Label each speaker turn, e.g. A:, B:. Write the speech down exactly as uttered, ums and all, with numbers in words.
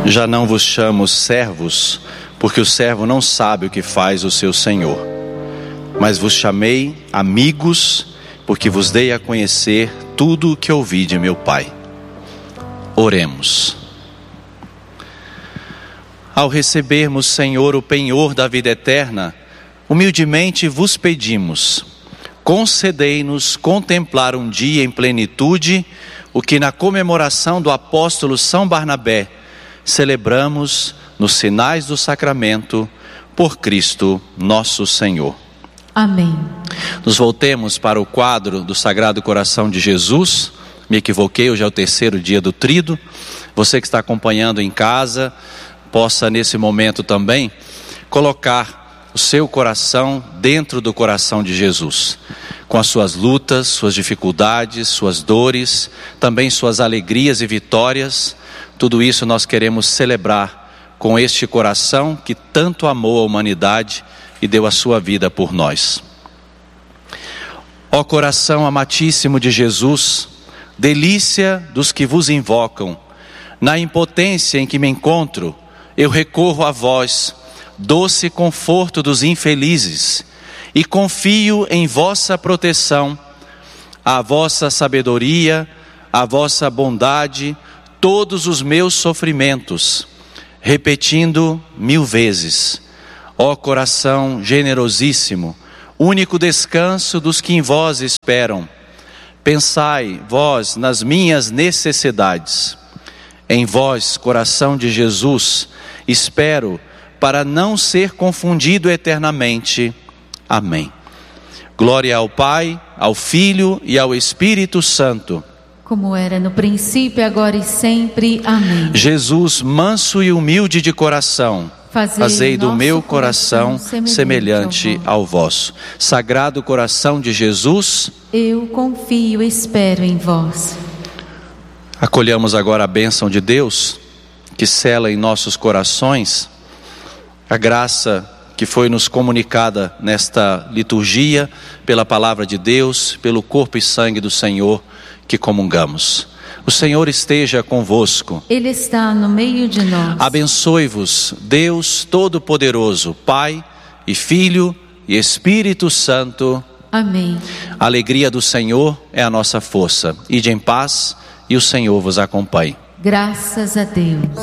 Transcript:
A: Já não vos chamo servos, porque o servo não sabe o que faz o seu senhor. Mas vos chamei amigos, porque vos dei a conhecer tudo o que ouvi de meu Pai. Oremos. Ao recebermos, Senhor, o penhor da vida eterna, humildemente vos pedimos, concedei-nos contemplar um dia em plenitude o que na comemoração do apóstolo São Barnabé celebramos nos sinais do sacramento por Cristo nosso Senhor.
B: Amém.
A: Nos voltemos para o quadro do Sagrado Coração de Jesus. Me equivoquei, hoje é o terceiro dia do Tríduo. Você que está acompanhando em casa, possa nesse momento também colocar o seu coração dentro do coração de Jesus, com as suas lutas, suas dificuldades, suas dores, também suas alegrias e vitórias. Tudo isso nós queremos celebrar com este coração que tanto amou a humanidade e deu a sua vida por nós. Ó coração amatíssimo de Jesus, delícia dos que vos invocam, na impotência em que me encontro, eu recorro a vós, doce conforto dos infelizes, e confio em vossa proteção, a vossa sabedoria, a vossa bondade, todos os meus sofrimentos, repetindo mil vezes: ó coração generosíssimo, único descanso dos que em vós esperam, pensai vós nas minhas necessidades. Em vós, coração de Jesus, espero para não ser confundido eternamente. Amém. Glória ao Pai, ao Filho e ao Espírito Santo,
B: como era no princípio, agora e sempre. Amém.
A: Jesus, manso e humilde de coração,
B: Fazei,
A: fazei do meu
B: coração,
A: coração semelhante,
B: semelhante
A: ao vosso. Sagrado coração de Jesus,
B: eu confio e espero em vós.
A: Acolhamos agora a bênção de Deus, que sela em nossos corações a graça que foi nos comunicada nesta liturgia, pela palavra de Deus, pelo corpo e sangue do Senhor que comungamos. O Senhor esteja convosco.
B: Ele está no meio de nós.
A: Abençoe-vos, Deus Todo-Poderoso, Pai e Filho e Espírito Santo.
B: Amém.
A: A alegria do Senhor é a nossa força. Ide em paz e o Senhor vos acompanhe.
B: Graças a Deus.